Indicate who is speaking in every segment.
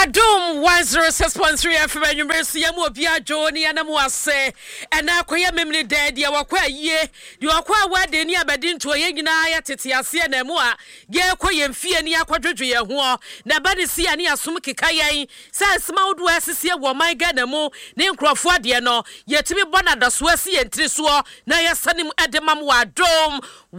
Speaker 1: Adum 106.3 FM University yamu obia Joni anamu ase ena akoya memli dead ya wakwa ye di wakwa wade ni abedi nto ye nyina ya tete ase na mu a ye koye mfie ni akwadwodwo ye ho na ba ne sia ni asom keka yen sansema wodo asese wo man ga na mu ne nkrofo ade no yetimi bona daso ase ye ntiriso na ya sanim edemam wa Adum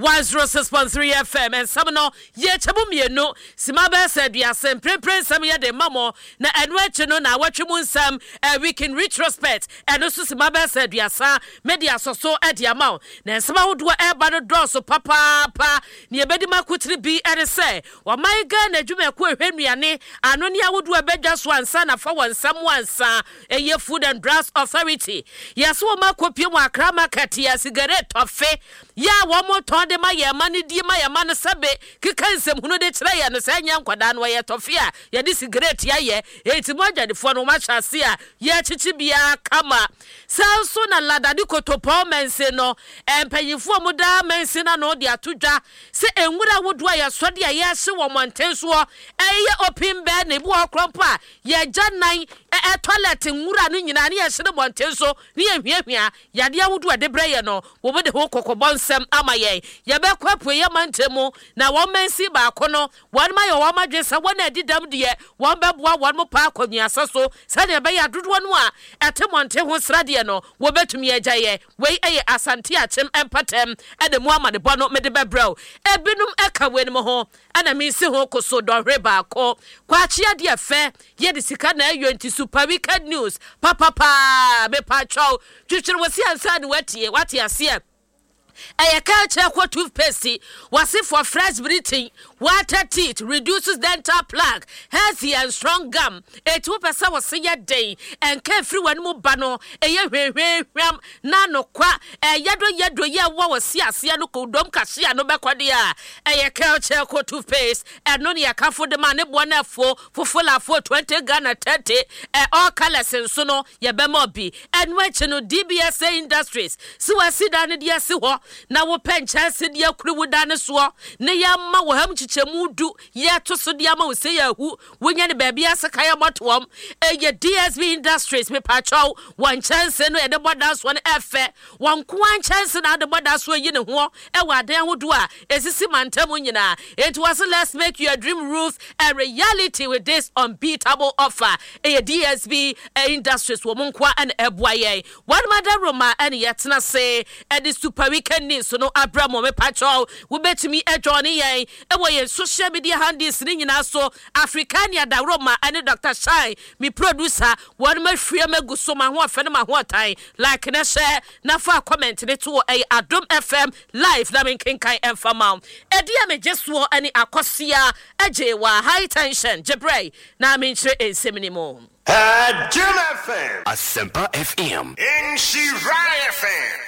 Speaker 1: 106.3 FM and some no ye chabu mienu simaba said ya semprempren sam ye de mamo na enweche no na watwemu nsam we can retrospect and also simaba said ya sa media so ade amount na nsama wodo eba no do so papa ne ebedi makutiri bi ere say wa my ga na dwuma ko ehwenuane ano ne awodo ebedwa so ansa na fa wansam wansa eye Food and Drugs Authority yaso makopie mu Accra market ya cigarette ofe ya wo moton de ma ye mane die ma ye mane sabe kikansem hunu de kire ye no sa nya nkwada no ye tofia ye de cigarette ya ye enti mogyadefo no ma hyase a ye chichi bia kama sanso na ladade kotopo mense no empanyifo mu da mense na no de atodwa se enwura wodo ya sode ya ye hye wo montenso eye open bed ne bu okrompa ye gyanan toilet nwura no nyina ne ye hye montenso ne ye hwiahwia yade awodo de breye no wo bode ho kokobonsem amaye ye be kwapu ye mantemu na wo mensi ba kono won ma ye wo madwesa won adidam de won beboa won mo pa akonyasa so sane be ya dodo no a etemonte ho srade no wo betumi agyaye wei eye asante achem empatem ede mo amade bo no mede bebrɛw ebinum eka wenimo ho ana mi si ho koso do hweba ko kwachi ade efe ye de sika na ayonti super weekend news papa me pa chow twitwere wasi ansa ne wati ase a culture kwa toothpaste was it for fresh breathing, water teeth, reduces dental plaque, healthy and strong gum. A 2% was a day and carefree one more bano, a year nano qua, a yado ya was sia no dom cassia no backwadia, a culture kwa toothpaste, and no ya can for the man one for full of 20 Ghana 30, all colors and sono, ya bemobi, and went to no DBSA Industries. So I sit down in the siwa. Na wo penchase dia kuru dane so ne ya ma wo ham chichemu du ya to so dia ma wo se ya hu wonya ne ba bia saka ya motom ye DSB Industries me pacho one chance no e de boda so ne efe one kwan chance na de boda so yi ne ho e wa dan hodo a esisi mantam nyina it was let's make your dream roof a reality with this unbeatable offer ye DSB Industries wo monkwa an eboaye one madam Roma and yetna say e the super weekend so no Abramo me patrol we betimi Johnny yen e wo ye social media handles ni nyina so Africania da Roma and Dr. Shine me producer one ma hwie magu so ma ho afene ma ho otan like na share na fa comment ne to Adum FM live na men kenkan enfama e dia me jeso ani akosia ajewa high tension jebrey na men hire ensemni mo
Speaker 2: Adum FM
Speaker 3: Asempa FM
Speaker 2: in Shirai FM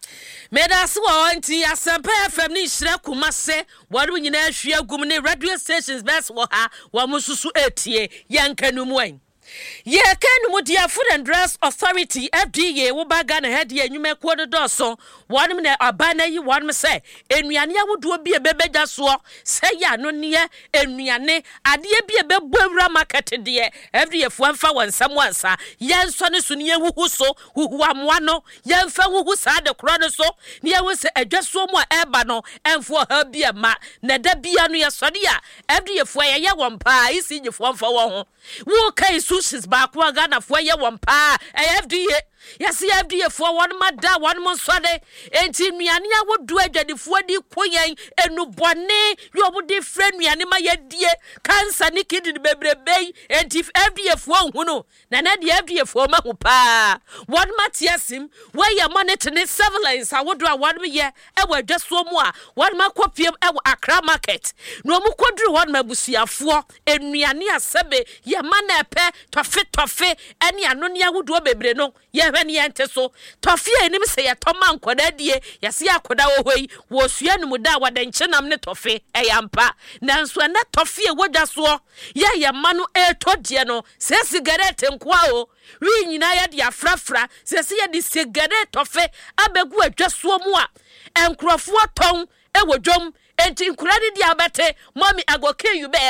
Speaker 1: Medasi wa anti Asempa FM ni hire kumase wadu nyina hwie agum ne radio stations best wo ha wa mususu etie yankanu mu ye kanu mu dia Food and Drugs Authority FDA wo baga na head ye nwuma ko do so wonum na abana yi wonum se enuane awodo bi ebebegya so se ya no ne enuane ade bi ebebowura market de FDA fu amfa wansam wansa yenso ne so ne huhu so huhu amwa no yemfa huhu sa de kro no so ne ye se adwaso mu a eba no emfo ha bi ma na da bia no ye sode a FDA fu ye wompa isi nyefo amfa wo ho wo kai susis ba kwa Ghana fo ye wompa FDA yes FDA for one mada one mo sode enti nuane awodo adwadefo di koyen enubone yo mo de frɛ nuane ma ye die cancer ni kidney bebrebe enti FDA for hunu na de FDA for ma ho pa one matiasim where ye monitor ne surveillance awodo a one ye e wa dwaso mu a one ma kopiem e wa Accra market no mo kodru one mabusuafo enuane asebe ye ma na epe tofe eni ano ne awodo bebre no ye hwani yente so tofie enim se ye toma nkoda die ye se akoda wo hoi wo sua num da wadankyenam ne tofe eyampa nanso na tofie wodwa so ye ma no etodie no se cigarette nkoa o wi nyina ye de afrafra se ye de cigarette tofe abegu adwaso mu a enkrofo ton e wodwom enti nkurade di abete mommy agoke you bebe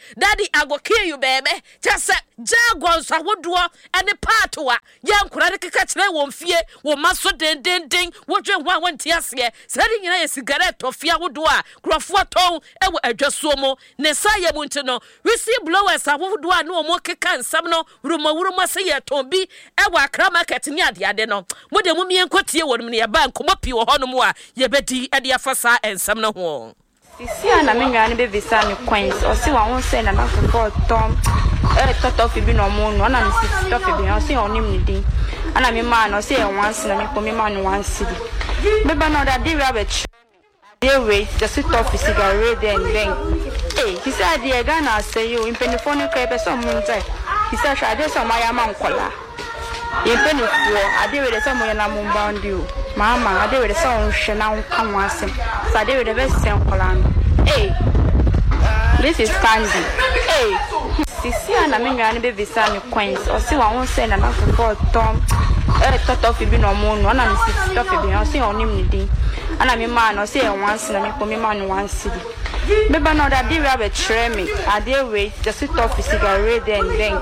Speaker 1: Daddy, I go kill you, baby. Just say, Jagons, I would do any part to a young credit catch, they won't fear, will muscle ding, what you want, yes, yeah, setting in a cigarette or fear would do a Crawford tone, and just so more, Nesaya want to know. We see blowers, I would do no more can some no rumor say a tombi, ewa cramaket near the adeno. What the woman and cotier would me a bank come up your honomoa, ye betty at the afasa and some no home.
Speaker 3: See, I'm going to be beside coins or see one send and after for Tom. Thought of it being no moon, one and six stuff it I'll see on him. And I'm a man or say once and I come in man one city. But now that they rabbit, they wait, the sit off is cigarette and then. Hey, he said, dear Ghana, say you in Pennyphone paper some moon. He said, I did some my amount collar. In Penny, I did with some when I'm bound you. Mama, I did with a song, Chanel, come once. So I did with the best sample. Hey, this is Candy. Hey, see, and I'm going to be beside coins or see one send and after for Tom. Thought of it being no moon, one and six stuff it I'll see on him. And I'm a man or say once and I come in man one city. Maybe not that they rabbit tray me. I dare wait, the sit off is cigarette and then.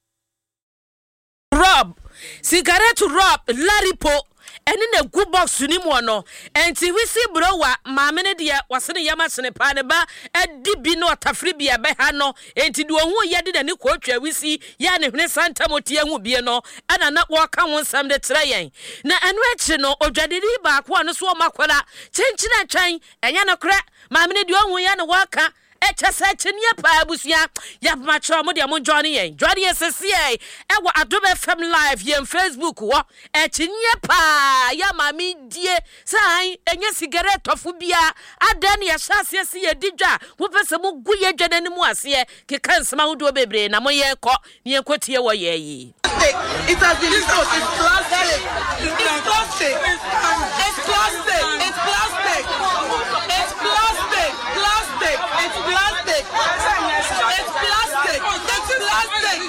Speaker 1: Rob, cigarette Rob, Laripo. And in a good box to Nimono, and see we see Browa, Mamma dear, was in a Yamasone Paneba, and Dibino Tafribia Behano, and to do a who yet did a new culture we see Yan Santa Motia Mubiano, and a not walk on some the tray. Na and Rechino or Jadidi back one swam Maquala, change that chain, and Yana crack, Mamma Duan Waka. Etchasetinia Pabusia, Yap Macho Johnny, Johnny SCA, and what Adobe FM Live, ye Facebook, what Etchinia Pa, Yamami, dear, sign, and your cigarette of Ubia, Adania Sasia, see a dija, Wupasamu Guya Janemuasia, Kikan Samaudo Bebre, Namoye Co, near Cotia Waye.
Speaker 4: It has been sold, it's plastic, it's plastic, it's plastic, it's plastic, it's plastic, plastic, it's plastic, it's plastic, it's plastic.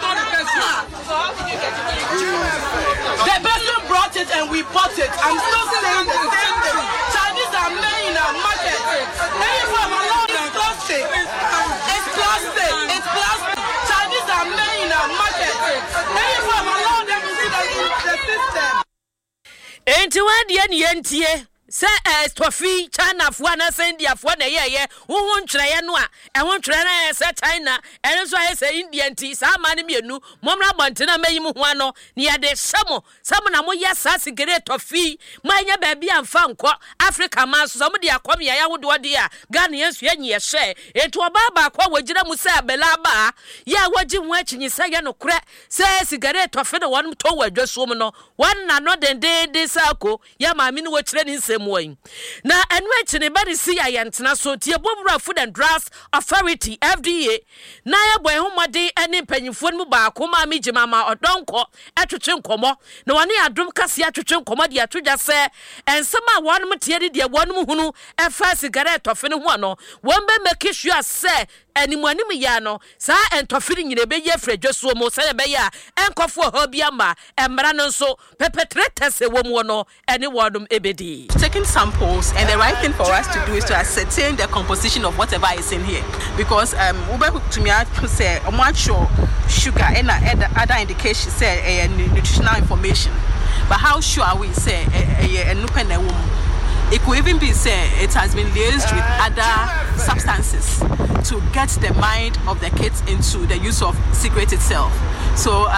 Speaker 4: The person brought it and we bought it. I'm still saying the same thing. Chinese are made in our market. Anyone alone is plastic. It's plastic, it's plastic. Chinese are made in our market. Anyone alone them is in the system.
Speaker 1: Ain't you Yentie? Say Tofi, China, Fuana, Sandia, Fuana, yeah, who won't try and won't try China, and so I say Indian tea, some money, no, Mona Montana, Maymuano, near the summer, someone amoya sassy great Tofi, my baby and Fanco, Africa, Mass, somebody are coming, I would do dear, Ghanaians, ye share, and to a baba, what Jina Musa, Belaba, ya, what you watching, you say, no crack, say cigarette of one toward just woman, one another day, this alco, ya, my min were training same way. Now, and which anybody see I antena so tia Bobra Food and Drugs Authority, FDA, Naya boy home day and in penny phone ba kuma mi jimama or donko at to chinkomo, no one near drum cassia to chinkomo, dia to just say, and some one material, dear one muhunu, a fast cigarette of any one, one be make sure say. Any money me yano, sa and toffing in a bay fred just so mo say beya, and cough for her biamba, and Maranon so perpetrators a woman, any wordum ebedi.
Speaker 5: Taking samples, and the right thing for us to do is to ascertain the composition of whatever is in here. Because Uber to me to say much sugar and other indications say nutritional information. But how sure are we say a nupene woman? It could even be said it has been liaised with other substances to get the mind of the kids into the use of cigarette itself. So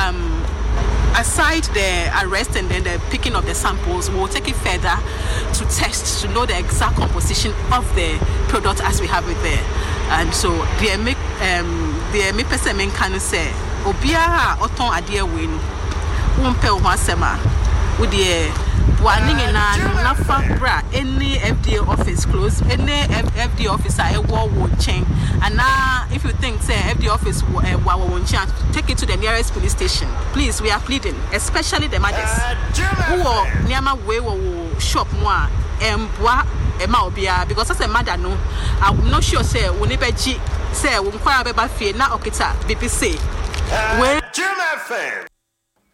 Speaker 5: aside the arrest and then the picking of the samples, we'll take it further to test to know the exact composition of the product as we have it there. And so the person can say, Obia oton adie win umpe umasema udie warning in any FDA office close, any FDA officer a war won't change. And now, if you think say FDA office won't change, take it to the nearest police station. Please, we are pleading, especially the mothers who are near my way or shop more and because as a mother, no, I'm not sure say when say when quite a fear now okita BBC.
Speaker 2: Jim FM.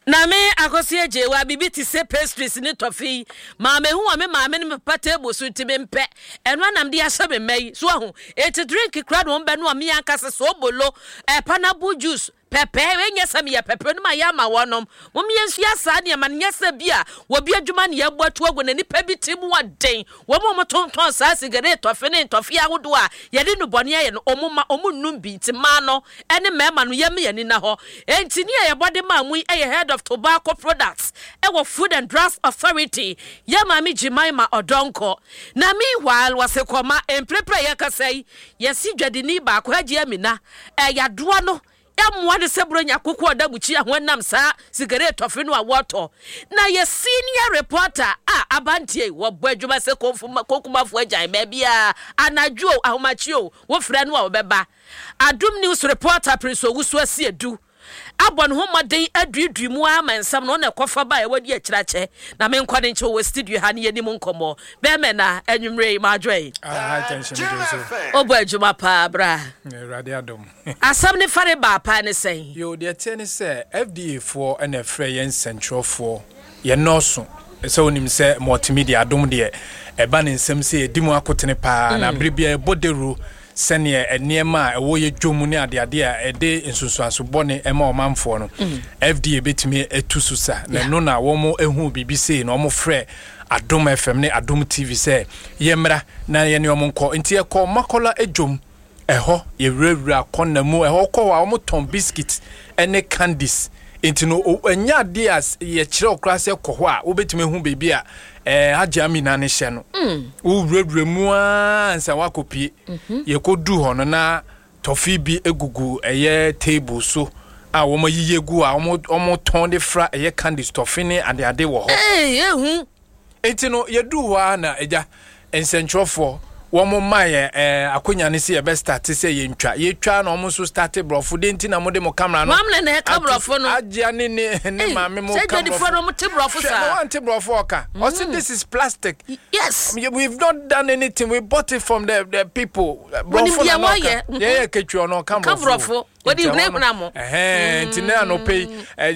Speaker 1: na me akosi eje wa bibi ti se pastries ni tofi maame hu wa me maame ni papa table so ti me mpe eno anam de ahye me mai so ahu eti drink kra no mbe no me yankase so bolo pineapple juice pepe enye sam ya pepe no ma ya ma wonom mom yensu ya sa ne ma nyesa bia wo bi adwuma ne ya boatu ago na nipa bi timu waden wo mo tonton sa cigarette tofi ne tofi ahodo a ye de no bone ye no omunum bi ti ma no ene mema no ye me ye ni na ho enti ne ye bode ma mu ye head of tobacco products e Food and Drugs Authority ye ma mi Jimaima Odonko na meanwhile wase koma emprepre ye kasai ye si dwadini ba ko hagi amina ya doa no emwa de sebro nya kokko da buchi ahonam sa cigarette tofi no awoto na ye senior reporter abantie wo badwuma se kokumafo ajan ba bia anadwo ahomachio wo frɛ no a obeba Adum News reporter Prince Owusu Asiedu abon ho maden aduadu mu amansam no na kofa ba e wadi akirache na me nkwane nche wo studio ha ne yanim nkomo be me na anwumre ma adwen
Speaker 6: attention Joseph
Speaker 1: obo adwuma pa bra
Speaker 6: radio adom
Speaker 1: asam ne fare ba pa ne sen
Speaker 6: yo de tene se FDA for and a free central for ye noso so onim se multimedia adom de e ba ne nsem se edimu akotene pa na bribia boderu senior eniema ewo ye dwomu ne ade a ede nsunsuanso bone ema omamfo no FDA betimi etususa na no na wo mo ehu BBC na wo mo frɛ Adom FM ne Adom TV se yemra na ye ne wo nko nti ekɔ makola edwom eho ye wura konamu eho kɔ wa wo mo ton biscuit ene candies nti no enya ade as ye kyerɛ okra se kɔ ho a wo betimi hu bebi a hajami na ne hye no wo wura mu ansa wakopie ye kodu ho no na tofi bi egugu eye table so a wo mayiye gu a wo ton de fra eye candy tofi ne ade wo ho
Speaker 1: ehu
Speaker 6: enti no ye du ho na eja ensentrofo wo mo maye akonya ne se ye be start se ye twa na wo so start brofo de enti na mo de mo camera no
Speaker 1: mamle na ka brofo no
Speaker 6: agya ne mame mo camera
Speaker 1: se de fo no mo te brofo sa
Speaker 6: no want brofo oka also this is plastic.
Speaker 1: Yes,
Speaker 6: we've not done anything. We bought it from the people brofo na yeah ketwa no camera
Speaker 1: brofo what do you name na mo
Speaker 6: enti na no pay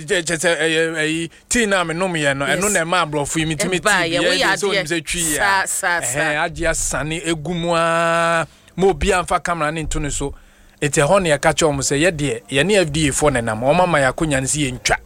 Speaker 6: tea na me no me no eno na ma brofo mi timi tea so mi se twi ya agya sane egumua mo bia mfa camera ne nto ne so ete ho ne ka cho mo se ye de ye ne FDA for ne nam o mama ya konya ne se ye ntwa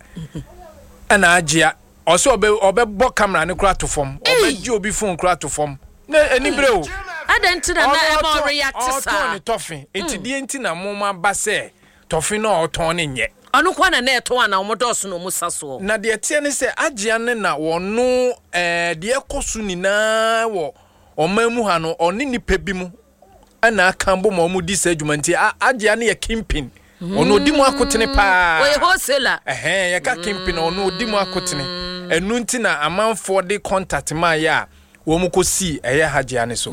Speaker 6: ana agya oso obebo camera ne kura to fom obeji obi phone kura to fom na enibre o
Speaker 1: adentina na e mo react sa
Speaker 6: on toffin enti die enti na mo ma ba se toffin na oton ne nye
Speaker 1: onu kwa na eto ana omodos no musaso
Speaker 6: na de tie ne se agya ne na wono de ekosu nina wo omamu ha no oni nipa bi mu ana akambo ma omu di sa dwumanti agya ne ye kimpin ono di mu akotene pa
Speaker 1: o ye wholesaler
Speaker 6: ye ka kimpin ono di mu akotene enu nti na amanfo de contact ma ya wo mu kosi eye hagya ne so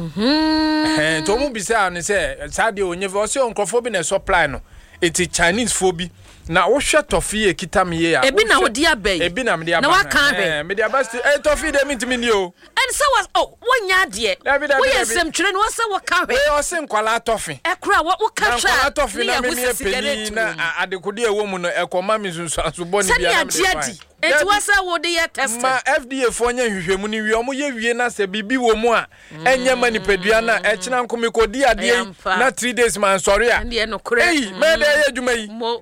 Speaker 6: to mu bi sa ne se sade onye ve o se onkrofo bi na supply no eti Chinese fo bi na wo hwe tofi e kitame ya
Speaker 1: ebi na wodi abai
Speaker 6: ebi na me dia ba
Speaker 1: na waka be
Speaker 6: me dia ba tofi de mitimi ni o
Speaker 1: and so was wonya de wo yesem twere no se wo ka hwe
Speaker 6: o se nkwala tofi
Speaker 1: ekra wo ka hwe
Speaker 6: nkwala tofi na me me peni na adekode ewo mu no ekoma mi sunsu asobɔ ni bia na me
Speaker 1: enti wasa wo de ye test
Speaker 6: ma FDA fo nya hwehwemu ni wi omo ye wie na se bibi wo mu a enya manipadua na ekina nkomi kodi ade na 3 days man sorry a ei me de ye dwuma yi
Speaker 1: mo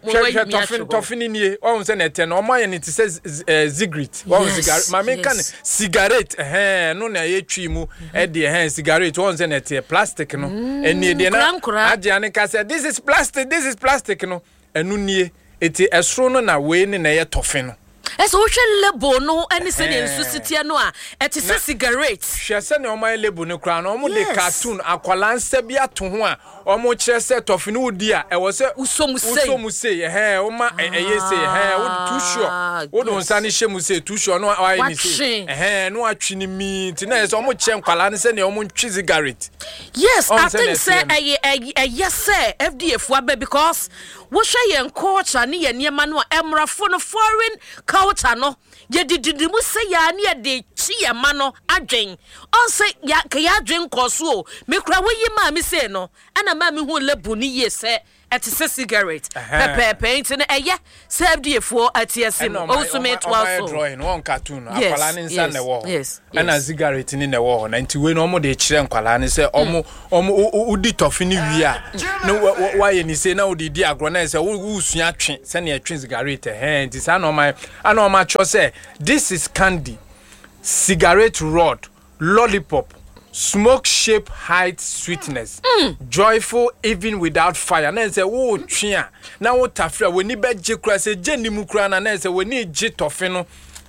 Speaker 6: tofi ni nie o se na ete na omo ye ni ti se cigarette o cigarette ma me kan cigarette no na ye twi mu e de cigarette o se na ete plastic no eni de na agya ne ka se this is plastic no enu nie eti esro no na we ni na ye tofi no
Speaker 1: eso wo hwe label no ani se ne nsusitie no a eti se cigarette
Speaker 6: hwe se ne o my label no kra no o mo de cartoon akwalansa bi ato ho a o mo kire se tofi no odi a e wo se usomu sei o ma eye sei wo too sure wo don sa ne hye mu sei too sure no why ni sei no atwi ni mi ti na so o mo kire nkwala se ne o mo ntwi cigarette.
Speaker 1: Yes, I think say yes sir FDA for because wo hwe yen culture ne yen niema no emrafo no foreign culture no ye dididi mu se ya ne de chi ye ma no adwen on se ya adwen koso o me kura wo yi ma me se no ana ma me hu lebu ni ye se ɛte sɛ cigarette pɛpɛɛpɛ nti no ɛyɛ sɛ FDA-foɔ atiase mu ɔwosome toa so
Speaker 6: drawing one cartoon akwala ne nsa na ɛwɔ
Speaker 1: yes
Speaker 6: ɛna cigarette ni na ɛwɔ hɔ na nti we no ɔmo de kyerɛ nkwala ne sɛ ɔmo udi tɔfe ni wi a na wayɛ ni se na odi di agro na sɛ wo sua twe sɛ na ɛtwe cigarette nti sa na ɔma kyerɛ sɛ this is candy, cigarette rod, lollipop, smoke shape height sweetness, joyful even without fire. Na say wo twia na wo tafra woni be je kura say je ni mu kura na say woni je tofe no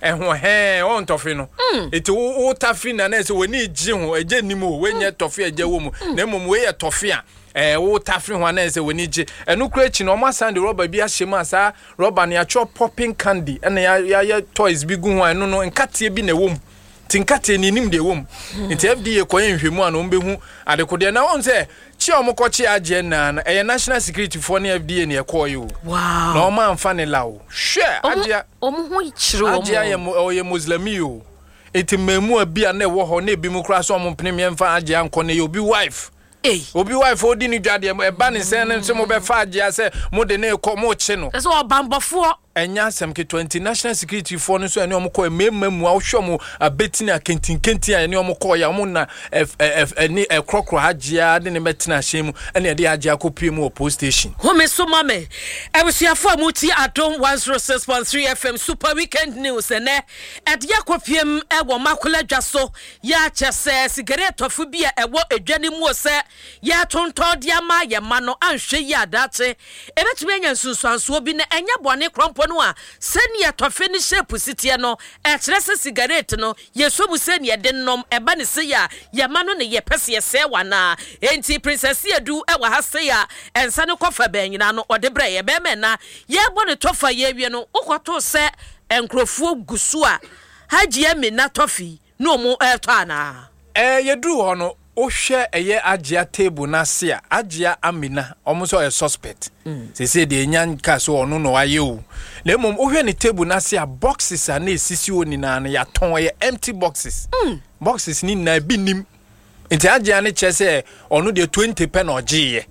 Speaker 6: ɛho on tofe no eti wo tafi na say woni je ho eje ni mu we nye tofe eje wo mu na mmom we ye tofe a wo tafi ho na say woni je enu kura chi no ma sand rubber bi ahyem asa rubber na ya popping candy na ya toys bi gu ho enu no nkatie bi na wo mu tinkate ni nim de wom nti FDA koye nhwemu an ombehu adekode na won se chi omokoche agye na national security for ne FDA ne ekoye o
Speaker 1: wow
Speaker 6: na o ma mfa ne lawo hwe agye
Speaker 1: omo ichiro
Speaker 6: agye ye muslimi o eti memu abi na ewo ho na ebi mu kra so omo mpene me mfa agye anko ne obi wife obi wife odi ni dwade e ba ne sen ne mo be fa agye ase mo de ne ko mo che no
Speaker 1: so obambofo
Speaker 6: enya asem ke 20 national security for no so ene omko ememu a wohwe mo abetini akentinkentin ene omko ya mo na eni ekrokro hagea de ne metina hyemu ene de hagea kopie mu post station
Speaker 1: home so mame ebusuafo amuti Adom 106.3 FM super weekend news ene ede akopiem ewo makola dwaso ya chese cigarette ofu bia ewo edwane mu ose ya tonto de ama ye ma no anhwe ya dache ebetumi anya nsunsuanso bi na enya bone krompo no a senia tofe ni shape sitie no kire se cigarette no yesobu senia de nom eba ne se ya yama no ne ye pese ye se wana enti princess edu ewa ha se ya ensa ne kofa banyina no ode bre ye be me na ye bo ne tofa ye wie no ukoto se enkrofuo gusu a haji emi na tofi no mu eto ana
Speaker 6: yedu ho no ohwe eye agea table na se a agea amina omuso ye suspect se de enyan ka so ono no aye o na mom ohwe ne table na se a boxes a na esisi oni na na ya ton ye empty boxes boxes ni na bi nim enti agea ne chese ono de 20 pen ogiye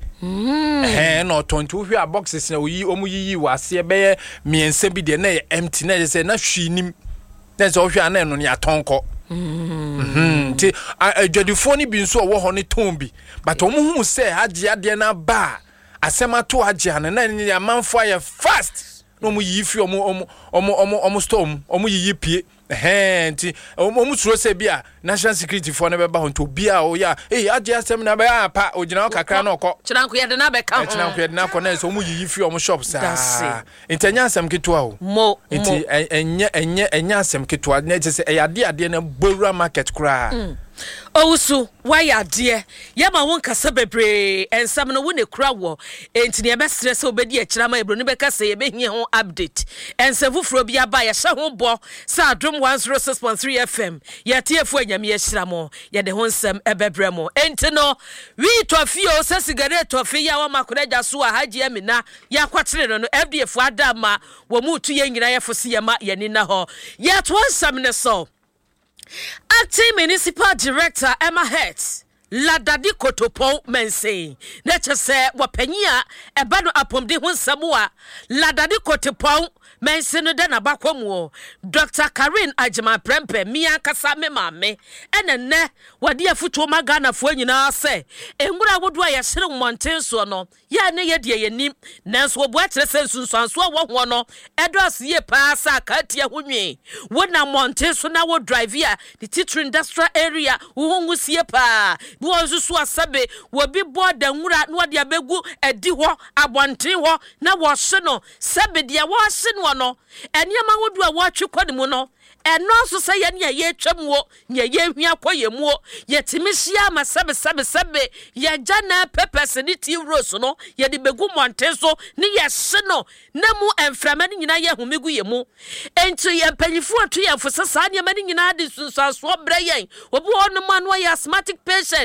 Speaker 6: no 20 ohwe a boxes na oyi omu yiyi wase be ye miense bi de na ye empty na se na hwi nim na se ohwe ana no ya tonko ti adwadifo ni bi nso wo ho ne ton bi but omuhu se agye ade na ba asemato agye na ni amanfo aye fast no mu yi fi omu storm omu yi pie ti omu suro se bia national security for ne beba ho to bia o ya agye asem na ba pa ogina kakra na okọ
Speaker 1: chiranko ye de na be ka ho
Speaker 6: chiranko ye de na ko na so omu yi fi omu shops intenya asem keto ho nti enya asem keto na je se ade na bowura market kra
Speaker 1: Owusu waya de yama won kasa bebre ensam no wone kura wo enti ne be stress obedi akira ma ebro ne be kasa ye be hie ho update ensafufuro bia ba ye hye ho bo sa Adom 106.3 FM ye tiefu anyame ye hyira mo ye de ho nsam ebebre mo enti no wi tofio sa cigarette tofi ya wa makoda so a haji amina ya kwakyere no FDA fu adama wo mu tu ye nyina ye fosi ye ma ye ni na ho ye to nsam ne so Acting Municipal Director Emma Hertz Ladadi Kotopon Mense Nature say wapenya ebano apomdi hun samua Ladadi Kotopon Mense no dena bakwamu Dr. Karin Ajima Prempe Mia Kasame Mame ene wadi afutu magana fo nyina se engura wodua ya hire monten so no ya ne ye de yenim nanso obu akyere sensunsanso wo ho no edos ye pa sa katia honwe wona monten so na wo drive ya the teacher industrial area wo hungu sie pa bi wo susu asabe wo bi boda nwura no de abegu edi ho abonten ho na wo hye no sabe de wo hye no no eniama wodua wo atwe kwanimu no eno so say ye twamwo ye hwia koyemu ye timihia ma sabe ye jana peppers ni tea rose no ye de begu monte so ni ye hye no na mu enframa ni nyina ye homegu ye mu enti ye panyifu atu ye fosasa ne ma ni nyina de sunsanso bre yen obi ono ma no ye asthmatic patient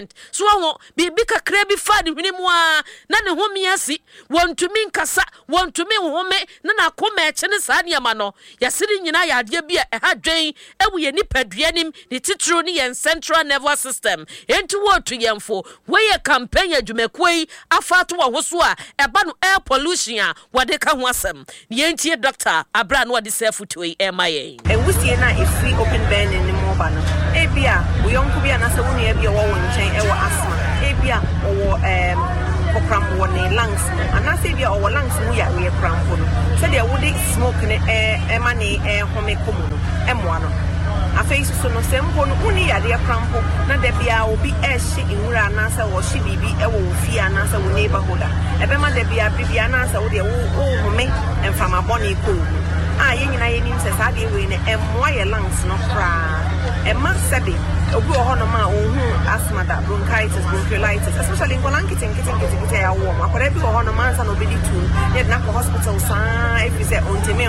Speaker 1: pregnant so ho bibi kakra bi fa ne hwene mu a na ne ho miasi wontumi nkasa wontumi home na na koma eche ne saa ne ma no yasiri nyina ya ade bi a ɛha dwen ewu ye nipadua nim ne titiro ne yen central nervous system enti wo to yemfo we ye campaign adwumakoi afa to wo so a ɛba no air pollution a wode ka ho asɛm ne enti doctor abra no wode self to emaye
Speaker 7: ewusie na efi open burning ne mo ba no ebia wo yonko bia na se wo ne ebia wo nkyɛn ɛwɔ asthma ebia wo kokram wo ne lungs anase bia wo lungs mu ya we krampo no se de wo de smoke ne ema ne home komu no emoa no afei so no sempo no uni ya de krampo na de bia obi ehye nwura anase wo hye bibi ɛwɔ ofie anase wo neighborhood ebema de bia anase wo de wo home emfama boni ko yɛnyina yɛnim sɛ saa deɛ wei ne ɛmmoa yɛ lungs no koraa ɛma sɛbe obi wɔ hɔ no ma ɔhu asthma da bronchitis bronchiolitis especially nkɔla nketenkete a yɛawoɔ m akɔda bi wɔ hɔ no ma ansa na ɔbɛdi tum yɛde na kɔ hospital saa ɛfiri sɛ ɔntimi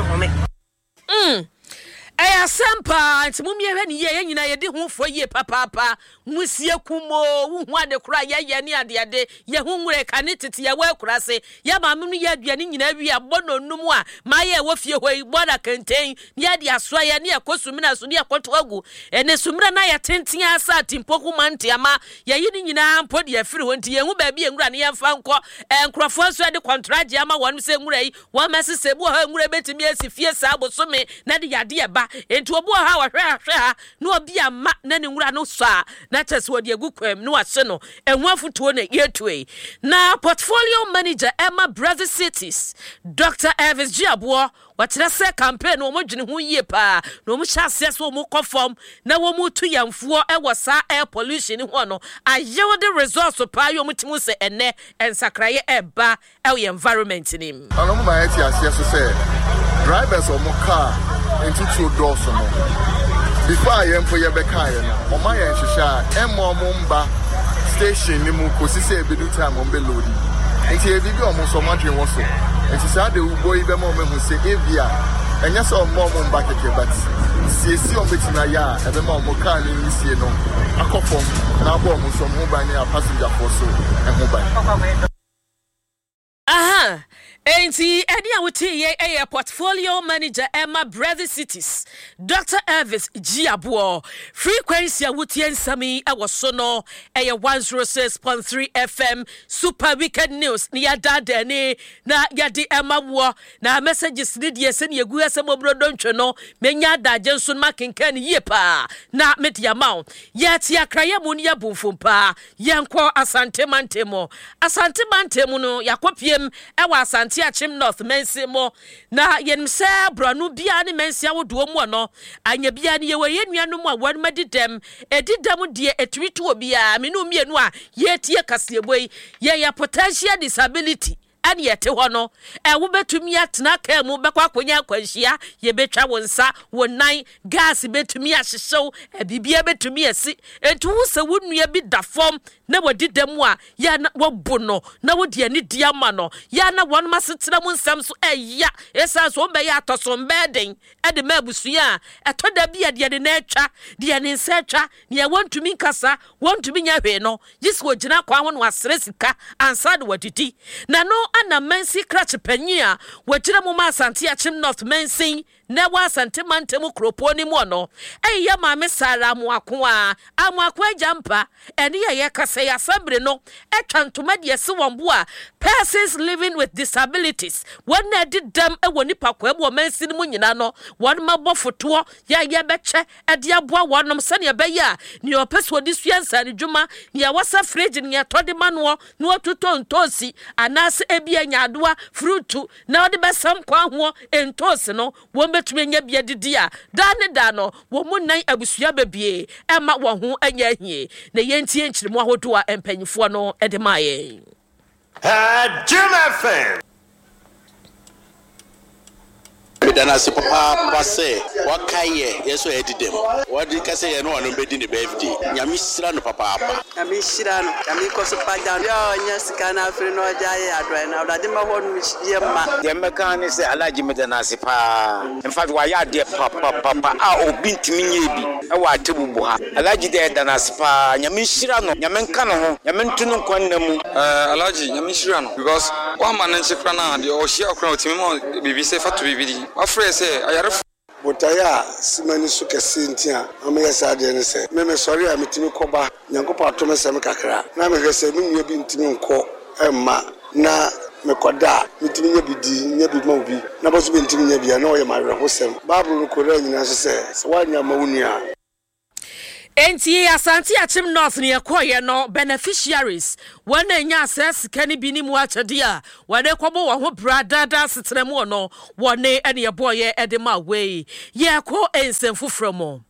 Speaker 7: nhome
Speaker 1: Aya sempa nti mumie hwe ne ye nyina ye de ho fo ye papa musie kumo hu ade kura ye ne ade ye hu nwure ka ne tete ye wa kura se ye ma munu ye aduane nyina wi abono num a ma ye wo fie hoi boda kenten ne ade asoa ye ne ekosumina so ne ekoto agu ene sumira na ye tenten asa timpoku mante ama ye yi ne nyina mpo de afiri ho nti ye hu ba bi nwura ne ye mfa nko enkrofo so de contract ama wonu se nwura yi wo mesese bu ha nwura betimi asifie sa abosome na de yade ye ba enti obo ha wa hwe ha no obi ama na ne nwura no so a na tese wo de agukwam no wase no enhu afutuo na yetue na portfolio manager Emma Brother Cities Dr. Elvis Giabo wakyerɛ sɛ campaign wo mo dwene ho yie pa na wo mo hyase so wo mo kɔfom na wo mo tu yamfoɔ ɛwɔ saa air pollution ho no ayew de resource pa yo mo timu sɛ ene ensakraye ɛba ɛwɔ environment nim
Speaker 8: ano mo ba yɛti aseɛ so sɛ drivers of mo car into two doors no before I am for your bekaya no o ma yɛn hyehyɛ a ɛmɔ mo mba station ni mu kosi sɛ ebedu time on be loading nti ebibi o mo so ma dwen wo so nti saa de ubo yi be mo mehu sɛ evia ɛnyɛ sɛ o mo mba keke but siesi o betina ya ebe ma mo car ni sie no akɔfom na abo mo so mo ba ni a passenger for so ɛho ba
Speaker 1: aha enti edi a wuti ye portfolio manager Emma Brother Cities Dr. Elvis Giabo frequency a wuti ensami e so no 106.3 FM super weekend news ni yada ni na yadi Emma wo na messages ni die se ni egu asem obrodo ntwe no menya daje nso ma kenkan yie pa na media maw yeti akraye mu ni abunfumpa yenko asante mantemo no yakopiem e wa asante achim north mensi mo na yense branu bia ne mensi awodo mu no anya bia ne ye yenua no mu a won madidem edidem de etwitu obia me no mienu a yetie kaseboi ye potential disability ani yete ho no wo betumi atena ka mu bekwa akonya akwanhia ye betwa wonsa wonan gas betumi ahyehyew bibia betumi asi entu wo se wonua bi da fom na wadidam a ya na wobu no na wodi ani dia ma no ya na won masetena mu nsam so eya esa so be ya atosom beden de mabusua etoda bia de na atwa de ne nsa atwa ne wontumi nkasa wontumi nya hwe no yiswo gina kwa ho no asere sika ansa de wadidi na no ana mensi crutch panyia wagire mu ma asante achim north mensi na wa asante mantemu kropo ni mu no eya ma me sara mu ako a jampa ene ye kasa ya sabre no etwantoma de se wombo a persons living with disabilities when na did them e woni pakwa bo mensi mu nyina no won ma bofoto ya beche e de aboa wonom se ne be ya ne opeso di suansa ne dwuma ne ya wasa fridge ne ya tode mano no otuto ntosi anase ebia nyadoa fruitu na ode besam kwa ho entosi no wo betumi nya bia didi a da no wo mu nan abusua bebie ema wo ho anya hie na yentie nkyiremu ahodo a empanyifo no ede maaye
Speaker 2: Jim FM.
Speaker 9: Danasi Papa Passe, what Kaye, yes, I did them. What did I say? I know I'm bedding the birthday. Yamisran Papa.
Speaker 10: Yamisran, Yamikos Pagan, yes, can I feel no Jaya, and I didn't want which dear man. The American is a large Danasipa. In fact, why are dear Papa? Oh, been to me, a white tubuha. A large dead Danasipa, Yamisran, Yamankano, Yamantuno Quandamu, a large Yamisran, because one man and Chicrana, the Oshia crowd, be safe to be. Afraid say, I have. Botaya, Simani Suka Sintia, Amaya and say, Meme sorry, I'm meeting Koba, Yankopa Thomas Samakakra. Now I say, you been to ko Emma, na Mekoda, meeting Yabidi, Yabi Mobi, Nabos been to Yabi, I know you're my Rahosem, Babu Korean, as I say, so why Yamonia?
Speaker 1: Enti Asante Achim North ni ekoye no beneficiaries wana nya access kani bini mu achadia wane kwabo wo ho brada setremu no wone ene yeboye edema we ye ko ensemfufremo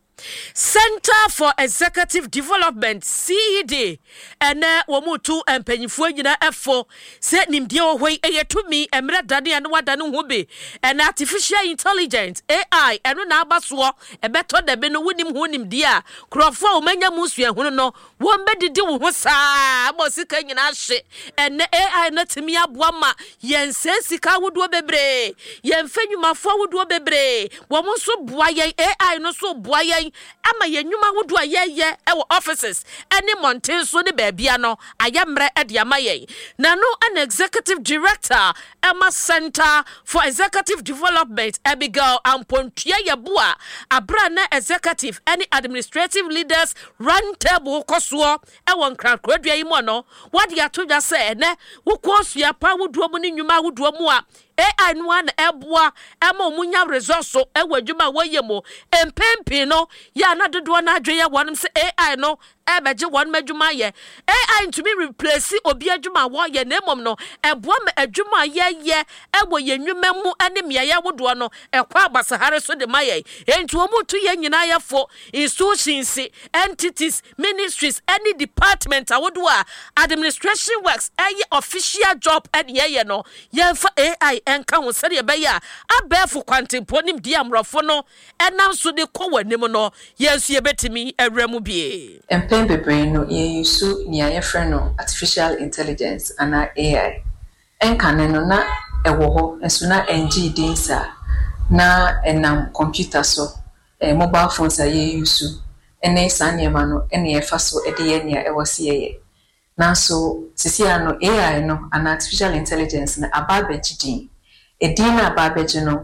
Speaker 1: Center for Executive Development CED ene womutu empanyifo nyina efo se nimdie ohwe eyetumi emre dade ane wadane ho be ene artificial intelligence AI eno na abaso ebeto de be no wonim ho nimdie a krofo omanya musu ehunu no wombedidi wo ho saa mosika nyina hye ene AI na timi aboa ma yense sika wodo bebre yenfenwumafo wodo bebre wo mo so boa yen AI no so boa yen ama yenwuma wodo ayeye e wo offices ene monten so ne baabia no ayamre e de amaye na no an executive director Emma Center for Executive Development Abigail Ampontua Yabua abra na executive any administrative leaders run table koso e won krankradua yimo no what ya to just say ne wo koso ya pa wodo mu ne nwuma wodo mu a AI no an eboa ema munya resource e wadwuma woyemo empempi no ya na dodo na adwe ya wonim se AI no ebeje won madwuma ye AI ntumi replace obi adwuma wo ye na emom no eboa ma adwuma ye ewo yenwuma mu ane miaya wodo no ekwa abasahare so de maye enti omutu ye nyina yefo institutions entities ministries any department awodo a administration works any official job and ye no ye fa AI enka ho sere be ya abefu kwantempo nim di amrofo no enam so de kɔ wanim no yesu ye betimi awramu bie
Speaker 11: bebre no ye yusu ni ayefre no artificial intelligence ana AI enkane no na ewo ho enso na NG dinsa na enam computer so mobile phones ye yusu ene sanyema no ene ye faso ede ye nia ewo se ye na so sisi ano AI no ana artificial intelligence na ababeji din edin na ababeji no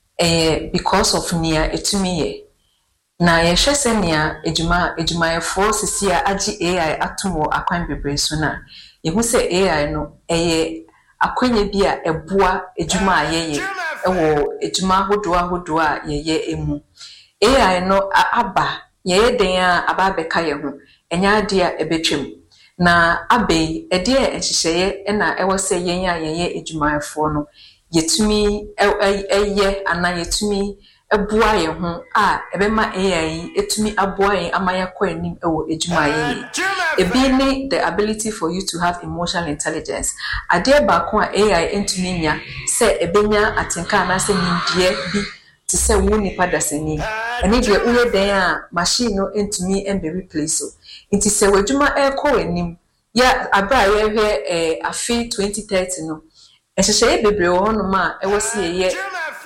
Speaker 11: because of nia etumi ye na ye hwese nia ejuma efo sisi a agi AI atomo akwan bebre so na yehu se AI no akwanya bi a eboa ejuma ayeye ewo ejuma hodo a yeye emu AI no aba yeye den a ababeka ye ho enya ade a ebetwem na abe ede ehyehyeye na ewo se yen a yeye ejuma efo no yetumi eye ana yetumi eboa ye ho a ebema AI etumi aboa ye amaya kwa anim ewo ejuma ye ebi ni the ability for you to have emotional intelligence ade ba ko a AI entumi nya se ebenya atenka na se nimdie bi ti se wo nipa dasani ene de uye den a machine no entumi embe replace so nti se wadwuma ekọ anim ya abra ye hwe afi 2030 no ehyehyeye bebre wo no ma ewo se ye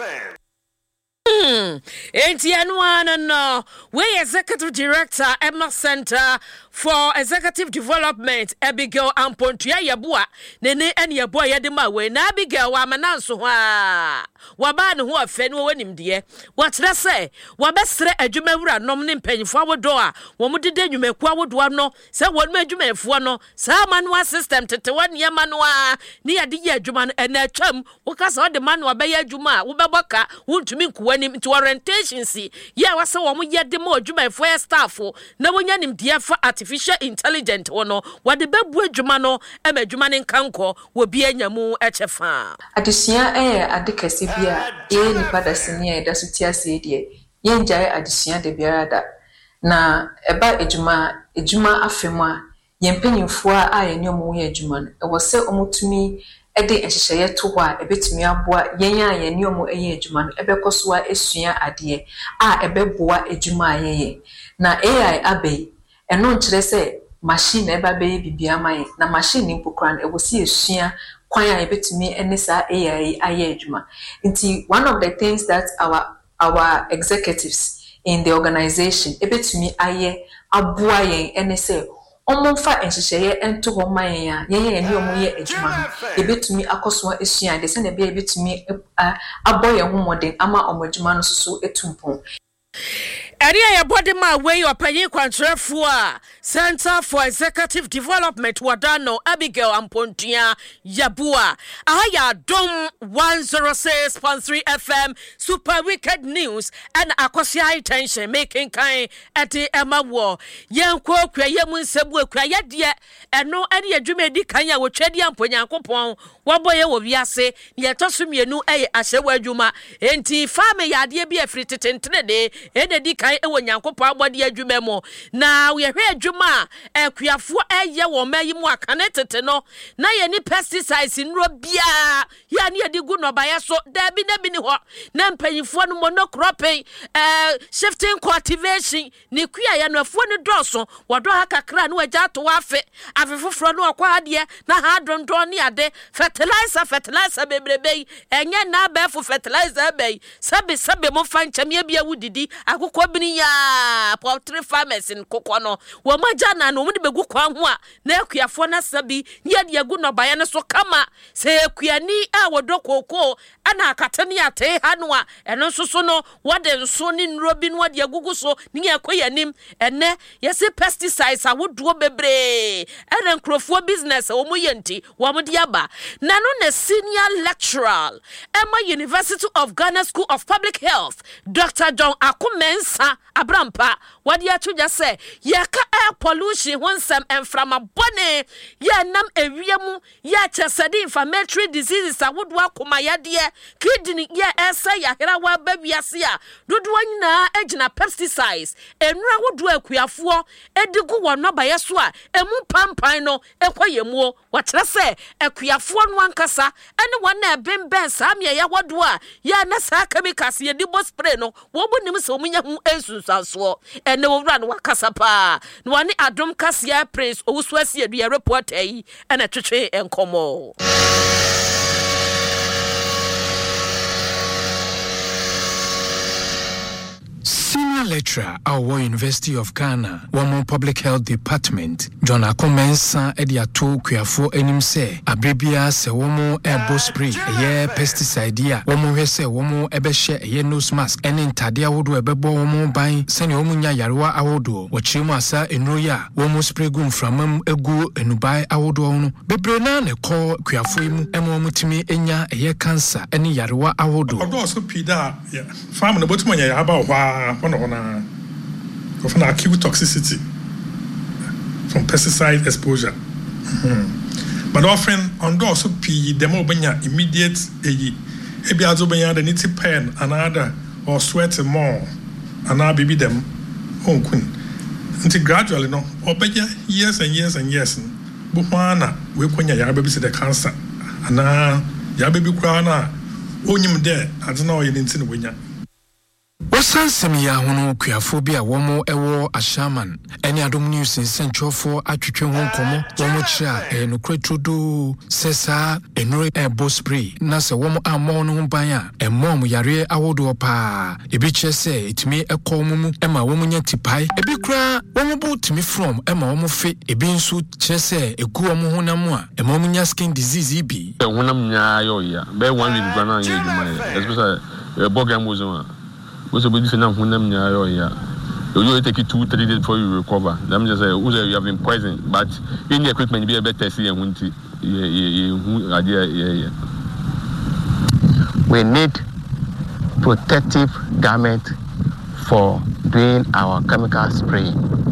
Speaker 1: Enti no we executive director Emma Center for Executive Development Abigail Ampontua Yabua nene ene yabo yede ma we na Abigail wa mananso ho a waba ne ho afa no wanim de wakyerɛ sɛ wabɛsrɛ adwumawura nom ne mpanyifo awodo a wo mu dede nwumaku awodo no sɛ won ma adwumafo no saa manual system tete wane ya manual ne yade ye adwuma no ena atwam wo kasa wo de manual bɛyɛ adwuma a wo bɛbɔka wo ntumi nkuwani to orientation si ya wase wo mu yede ma adwumafo ya staff na wonya nimdeɛ fa artificial intelligent wono wade bebu adwuma no ema adwuma ne nkanko wo bi anyamu echefa
Speaker 11: adesua adekase bia ye nipa dasini e dasutia se de ye njae adesua de biara da na eba adwuma afemu a ye mpanyimfo a ye ne omu ye adwuma no e wo se omutumi ɛde nhyehyɛeɛ to hɔ a ɛbɛtumi aboa yɛn a yɛn nneɛma ɛyɛ adwuma no ɛbɛkɔ so a esua adeɛ a ɛbɛboa adwuma a yɛyɛ na AI abɛyi ɛno nkyerɛ sɛ machine eba bɛyɛ bibia ma yɛn na machine mpo kora no ɛwɔ si esua kwan a yɛbɛtumi ɛne saa AI ayɛ adwuma nti one of the things that our executives in the organization ebetumi ayɛ aboa yɛn ɛne sɛ Omonfa nhyehyɛeɛ ento hɔ ma yɛn a yɛn ne ɔmo yɛ adwuma no ebetumi akɔso esua de sɛ na bia ebetumi abɔ yɛn ho mmɔden ama ɔmo adwuma no so etumpon
Speaker 1: Area body ma way or penny contrafua Center for Executive Development Wadano Abigail Ampontia Yabua Aya Dom 106.3 FM Super Wicked News and Akosia attention making kind at the Emma War Yanko Krayamun Sebu Krayadia and no any adjume di Kanya with Chedi Amponya Kupon Waboya of Yase Yatosumi no a Asewajuma Enti Fame Yadia be a free to day and a dick ewo nyankopɔ abɔde adwuma mu na we hwɛ adwuma akuafo ɛyɛ wɔ mayi mu akane tete no na yɛ ni pesticides nro bia ya ne yɛde gu nɔbayɛ so da bi na bi ni hɔ na mpanyifo no monocropping shifting cultivation ne kua yɛ no afo ne dɔso wɔdɔ ha kakra no agya to afe afefoforo no ɔkɔ adeɛ na ha dondon ne ade fertilizer bebrebe ɛnyɛ na abɛfo fertilizer bɛyi sabe mo fa nkyɛm bia wudidi akokɔ ya poultry farmers in kokono wo majana no mudi begu kwa ho a na akuafo na sabi ye de agu no baye ne so kama se akuani a wodo koko ana akate ne ate ha no a eno so no wode nso ne nrobi no de agugu so ne akoyanim ene yesi pesticides a wodo bebre ene nkrofo business wo mu yenti wo mu de aba na no na senior lecturer Emma University of Ghana School of Public Health Dr. John Akumensa Abrampa wadi atuja se yaka air pollution wonsam enframa bone ya nam ewiemu ya chesedi inflammatory diseases awodo akoma yade kidney ya esa ya hera wa babiase a dodo nyina agina pesticides enura wodo akuafo edigu wono baye so a emu pampan no ekoyemu wa kire se akuafo no ankasa ene wona ebemben sam ya wodo a ya na sa chemicals ye dibo spray no wo bunim se omunya hu ensunsanso ene wo wura no wakasa pa no wani adom kasia prince owusu asie adu report yi ene twetwe enkomo
Speaker 6: Senior lecturer at our University of Ghana, Womo Public Health Department, John Akumensa Ediato Kuafo enim se abrebia se womo airbo spray ye pesticide ya womo hwese womo ebehye ye nose mask ene ntade awodo ebebo womo ban sene womo nya yarewa awodo wochiremu asa enuro ya womo spray gu mframam egu enubai awodo no bebre na ne ko kuafo imu emo womo timi enya ye cancer ene yarewa awodo
Speaker 12: odo so pida ya farm no botumo nya ya ba hwa of an acute toxicity from pesticide exposure. But often on those who pee them obenya immediate ebiazo benya the nitty pen another or sweat more and baby them on kun until gradually no obenya years and years and years buhwana we kwenya ya baby see the cancer and ya baby kwana onyim there adena oyin ntin wenya.
Speaker 6: Wasansem ya hono kuafo bia womo ewo ashaman eni adom news nsentwofo atwetwe ho komo womo kira enokretrodo sesa enure ebo spray na se womo ammo no ho ban a emmom yare awodo pa ebi kyese etimi ekomumu ema womo nya tipai ebi kura womo bu timi from ema womo fe ebi nso kyese egu womo honam a emmom nya skin disease bi
Speaker 13: honam nya yo ya be 1 week gwana nya eduma especially bogam wozon what's a bit of them? You take it 2-3 days before you recover. Let me just say, you have been poisoned, but in the equipment, you be a better see and
Speaker 14: we need protective garment for doing our chemical spraying.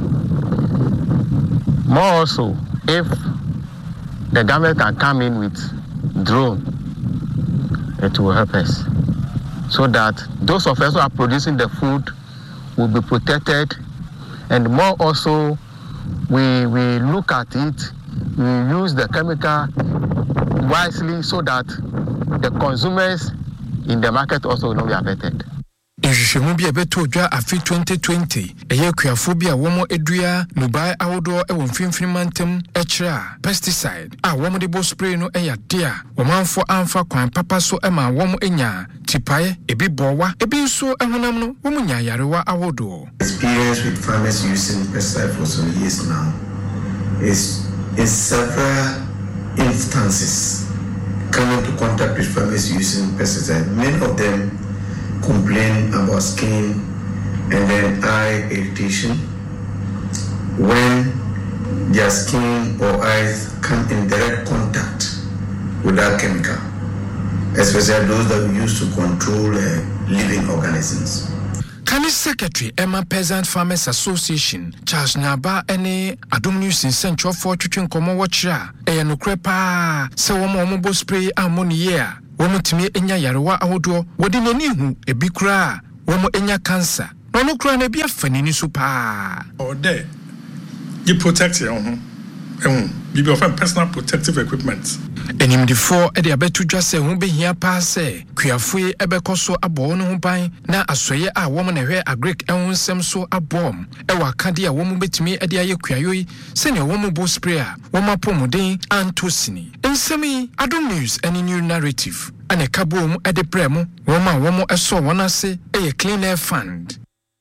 Speaker 14: More also, if the government can come in with drone, it will help us. So that those of us who are producing the food will be protected, and more also, we look at it, we use the chemical wisely so that the consumers in the market also will not be affected.
Speaker 15: Nhwehwɛmu bi abeto dwa afi 2020 ɛyɛ kuafo bi a wɔn adua nubai awodo ɛwɔ mfimfini mantam ɛkyerɛ pesticide a wɔn de bo spray no ɛyɛ de a wɔmanfo amfa kwan papa so ɛma wɔn enya tipae ebi bɔwa ebi nso ɛhonam no wɔn nya yarewa awodo.
Speaker 16: Experience with farmers using pesticide for some years now is in several instances coming to contact with farmers using pesticide. Many of them complain about skin and then eye irritation when their skin or eyes come in direct contact with that chemical, especially those that we use to control living organisms.
Speaker 15: Kani Secretary Emma Peasant Farmers Association Charles Nyaba ene Adom News in Central for twetwe nkomo watchra no krepa se wo bo spray ammonia womo timi enya yarewa ahodo wodi nani hu ebi kura womo enya cancer no kura na bia fanini so pa
Speaker 12: or there you protect your own bibi of personal protective equipment
Speaker 15: enimdifo e de abetu dwa se hu behia pa se kuafue ebekoso abo no ho ban na asoye a womo na hwe agric ehonsem so abom e wakade a womo betimi e de aye kuayoyi se ne womo bo spray a womo apomuden antosini ensemi Adom News any new narrative ane kabom e de premo womo eso wona se e clean air fund.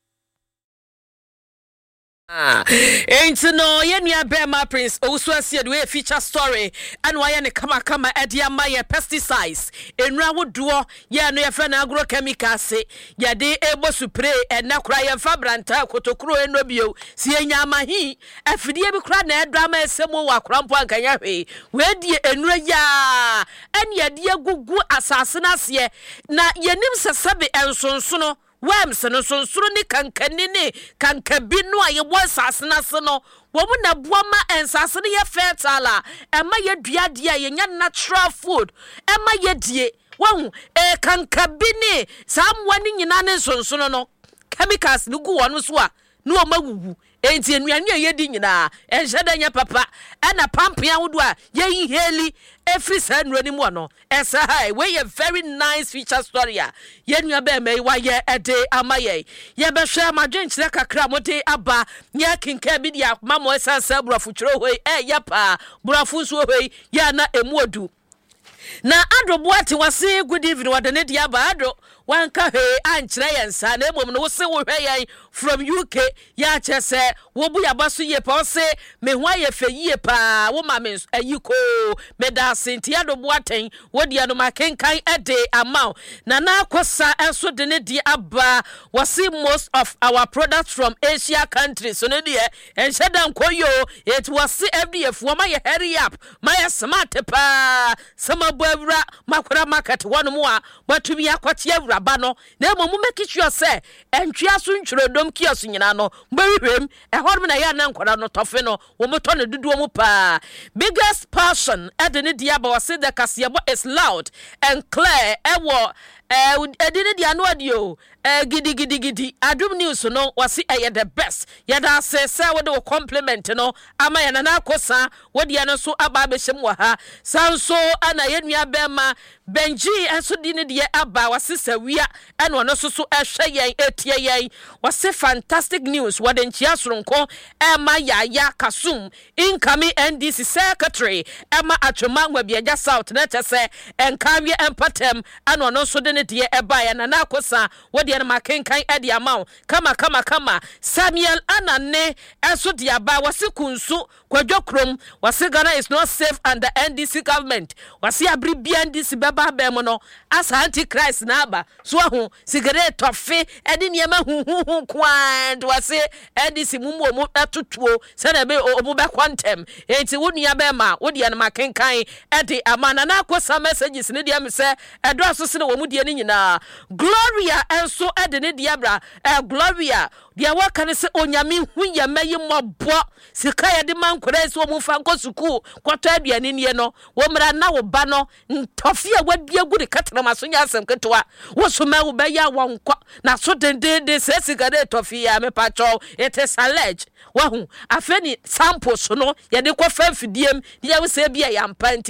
Speaker 1: Ain't no yenya Bema Prince also said we feature story and why ne kama edia my pesticides enra wodo ya no yefa na agrochemical se ya de ebo spray and na kura yemfa branta kotokuro enobio si enya amahi afidie bi kura na edrama esemo wa krampo ankanya hwe we die enra ya en ya de gugu asase na se na yenim sesebe ensonsono Wem se no sonsuru ni kankani ni kankabi no a yebo asase na se no wo mu na boama ensase ne ye fertile ema ye duade a ye nya natural food ema ye die wo kankabi ni samwa ni nyina ne sonsuru no chemicals ni gu wonu so a no magugu enti enuane ye di nyina enheda nya papa na pampia wodo a ye heli every sanrani mu no esa hai we a very nice feature story a ye nua be mai wa ye ede amaye ye be hwe amadwenkyere kakra mote aba nya kinka bi dia mamo esansa burafu kyero hoi ye pa burafu so hoi ya na emuodu na Adro Boate wase good evening wadane dia ba Adro wanka he ankyere yensa na emom no wo se wo hwe yen from UK ya chese wo bu ya baso ye pa se me ho aye fe ye pa wo ma me ayiko me da senti Adro Boate wo dia no makenkan ede amount na akosa enso de ne dia aba wase most of our products from Asia countries so ne dia enhyedan koyo it was FDF wo ma ye hurry up ma ye smart pa sama bwabra makora market wonu mu a batumi akwati awuraba no na emo make sure say entwia so ntwirodom kiaso nyina no mbehwem ehorm na ya na nkora no tofe no wo moto ne dudu mu pa biggest passion edene dia ba wase the kasebo is loud and clear ewo edene dia no adio gidi Adom News no wase the best yada say we do compliment no ama ya na akosa wo dia no so aba behim wa ha sanso ana yenua bema Benji enso di ne dia aba wase sawia eno no so ehwe yen etie yen wase fantastic news waden chia soronko ema ya kasum incoming NDC secretary ema atwoma ngwabiaja south na tese enkawie empatem eno no so de ne dia eba ya na akosa wo dia no makenkan edi amount kama Samuel Anane enso dia ba wase kunsu kwadwokrom wase Ghana is not safe under NDC government wase abri NDC baba bemo no as antichrist na aba so ho cigarette tofe edi niema hu kwand wase NDC mumu mu atutuo se na be omu be kwantem enti wonua be ma wo dia no makenkan edi amana na akosa messages ne dia me se edo so se na wo mu dia ni nyina Gloria enso edi ne dia bra Gloria dia waka ne se onyame hu ya mayi mobo sika ye de mankora se wo mu fa nko suku kwato aduane nie no wo mra na wo ba no ntofi a wadua gu de katena maso nya asem ketwa wo so ma wo ba ya wonko na so de se sika de tofi ya me pacho it is alleged wa hu afeni sample so no ye de ko fa fidiem dia wo se bia ya mpanti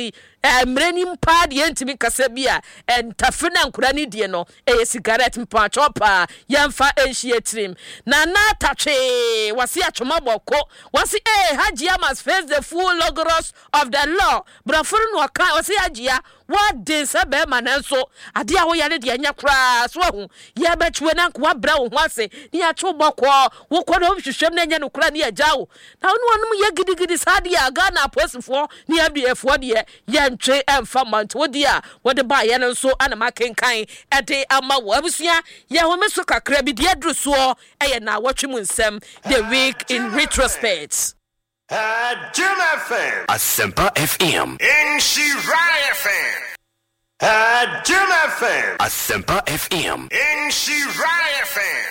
Speaker 1: mrenim pa de ntimi kasa bia entafe na nkura ne die no cigarette mpa chopa yamfa enhie trim na tatwe wasi achoma boko wasi Hajia must face the full logos of the law brafuru no aka wasi Hajia what dey say be manenso ade a wo yare de anya kra so hu ye betwe na kwa bra wo ase ni acho boko wo kodo hwehwem na nya no kra ni agyawo na wo no ye gidigidi sade a Ghana posifo ni abdefo de ye ntwe emfa mant wo dia wo de ba ye no so ana makenkan ede ama wo abusua ye ho meso kakra bi de adru so eye na watwe mu nsem the week in retrospect.
Speaker 2: Jim FM.
Speaker 17: Asempa FM.
Speaker 2: In Shirai FM. Jim FM.
Speaker 17: Asempa FM.
Speaker 2: In Shirai FM.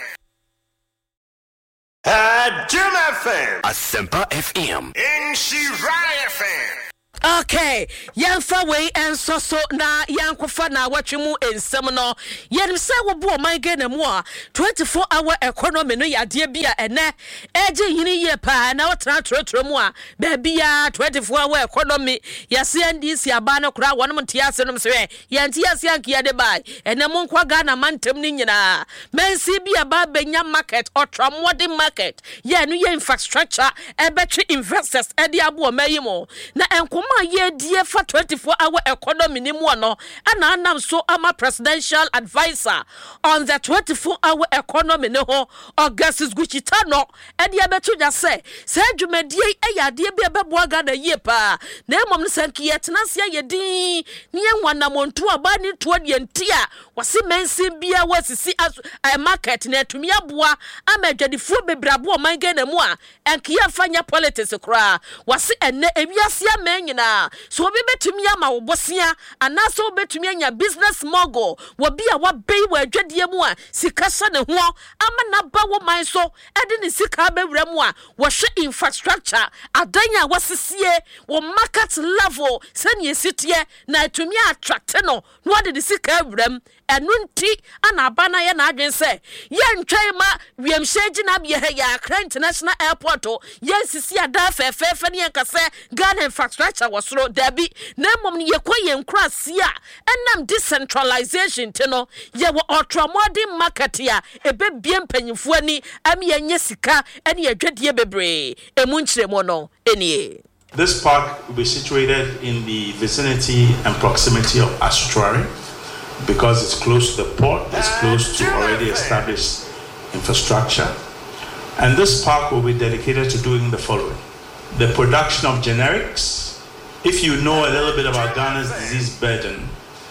Speaker 2: Jim FM.
Speaker 17: Asempa FM.
Speaker 2: In Shirai FM.
Speaker 1: Okay, yamfa we enso so na yankofa na watwe mu ensem no yenim se wo bo man Ghana mu a 24-hour economy no yade bia ene eje yini ye pa na wotra trotro mu a ba bia 24-hour economy yase ndisi aba no kura wonom ntiase no mse yantiase ankia de bai ene mo nkwa Ghana mantem ni nyina mensi bia ba benya market otra modern market ye no ye infrastructure ebetwe investors ede abo mayimo na enkoma ye die for 24-hour economy ni mu no ana anam so ama presidential advisor on the 24-hour economy ne ho Augustus Guchita no e de betu ja se adwumadie eyade bia bebo Ghana ye pa na emom no sanki yetenase ye din ne enwanamontu aba ni to de ntia wase mensin bia wasisi market na atumi aboa amadwadifo bebrabo man Ghana mu a enkia fanya politics kra wase enne ewiase amanyina so obi betumi ama wo bosia anaso betumi anya business mogul wo bia wa bei wa adwadie mu a sika so ne ho ama na ba wo man so ede ne sika bewura mu a wo hwe infrastructure adanya wasisie wo market level sane sitie na atumi attract no ade de sika awuram enunti ana bana ye na adwen se ye ntwen ma wiemhyeji na bia ya Accra International Airport ye sisi ada fefefe ne yankase Ghana infrastructure wasoro dabi na mom ne yekoye nkrasia enam decentralization tino ye wo ultramodern market ya ebe bie mpanyimfo ani am ye nya sika ene adwadie bebre emu nkyeremo no enie.
Speaker 18: This park will be situated in the vicinity and proximity of Astuary because it's close to the port, it's close to already established infrastructure. And this park will be dedicated to doing the following: the production of generics. If you know a little bit about Ghana's disease burden,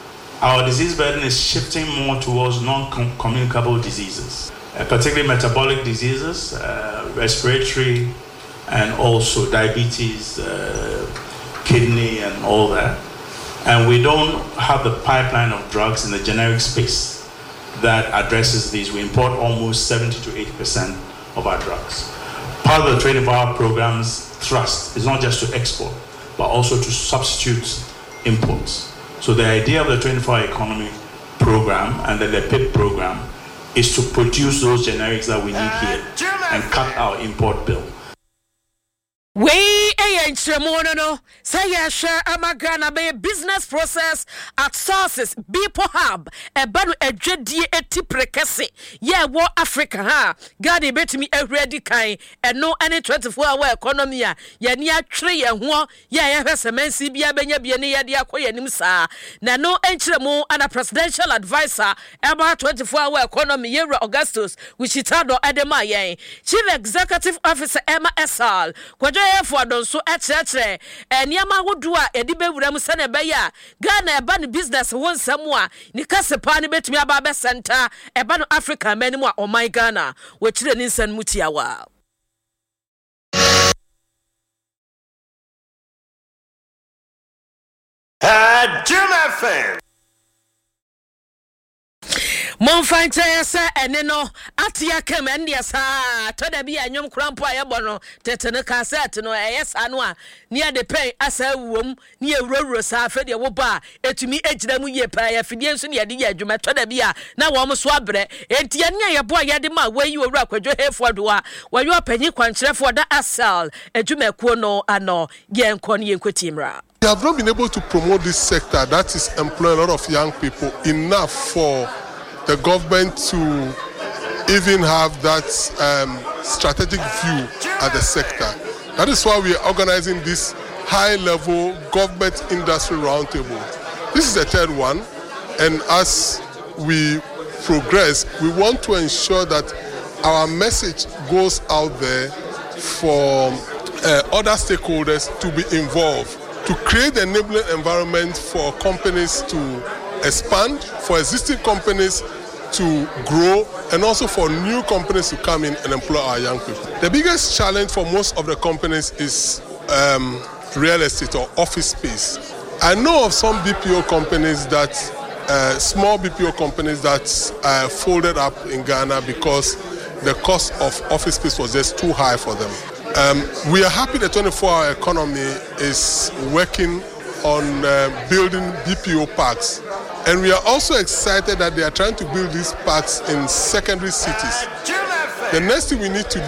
Speaker 18: our disease burden is shifting more towards non-communicable diseases, particularly metabolic diseases, respiratory, and also diabetes, kidney, and all that. And we don't have the pipeline of drugs in the generic space that addresses these. We import almost 70 to 80% of our drugs. Part of the 24-hour program's thrust is not just to export, but also to substitute imports. So the idea of the 24-hour economy program and the LEPIP program is to produce those generics that we need here and cut our import bill.
Speaker 1: We no say Ghana be business process at sources Bipo Hub ebanu edwedie eti prekese ye wo Africa ha Ghana betimi ready kan eno any 24-hour economy a ye ni atwere ye ho ye hwese mansi bia benya bia ne ye de akoye nim saa na no enkyeremu ana presidential advisor about 24-hour economy ye Augustus Wichitado Edema yen chief executive officer Emma Esal for don so etre niama wodu a edi bewuram se na beya Ghana eba ne business won samu a ni kasepa ne betumi aba be center eba no Africa manimu a oman Ghana we kire ni nsan mutiawa.
Speaker 2: Jim FM.
Speaker 1: Mon find say ene no atia kem ende sa to da bia nyom krampo ayebo no tetene cassette no eyesa no a ne ade pen asa wom ne ewrowro sa afa de wo ba etumi egira mu ye pa ya fidie nso ne yade ya adwuma to da bia na wo mo so abre enti ya ne ye bo yade ma wayi owura kwadwo hefo do a wayo panyi kwankyerefo da asal adwuma kuo no ano ye nkɔ ne ye nkotimra.
Speaker 19: We have not been able to promote this sector that is employing a lot of young people enough for the government to even have that strategic view at the sector. That is why we are organizing this high-level government industry roundtable. This is the third one, and as we progress, we want to ensure that our message goes out there for other stakeholders to be involved, to create the enabling environment for companies to expand, for existing companies to grow, and also for new companies to come in and employ our young people. The biggest challenge for most of the companies is real estate or office space. I know of some BPO companies that, small BPO companies that folded up in Ghana because the cost of office space was just too high for them. We are happy the 24-hour economy is working on building BPO parks. And we are also excited that they are trying to build these parks in secondary cities. The next thing we need to